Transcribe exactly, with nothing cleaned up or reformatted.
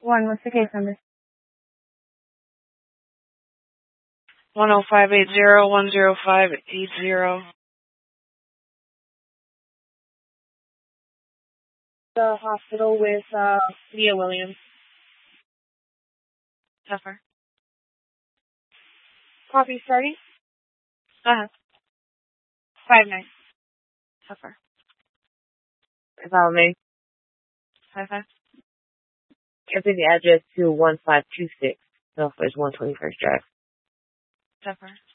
One, what's the case number? One zero five eight zero one zero five eight zero. The hospital with uh, Leah Williams. Tougher. Coffee starting? Uh-huh. Five nine. Tougher. Follow me. Five five. Enter the address to one five two six Northwest one twenty-first Drive. Tougher.